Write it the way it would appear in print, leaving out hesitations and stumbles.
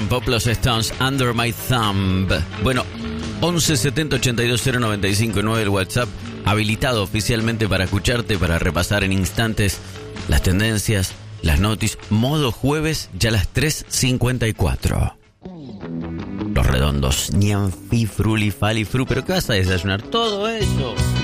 Ignition Pop, los Stones, Under My Thumb. Bueno, 11 70 82 095 9 el WhatsApp, habilitado oficialmente para escucharte, para repasar en instantes las tendencias, las noticias. Modo jueves, ya a las 3:54. Los redondos, ñanfi, fruli, fali, fru. ¿Pero qué vas a desayunar? Todo eso.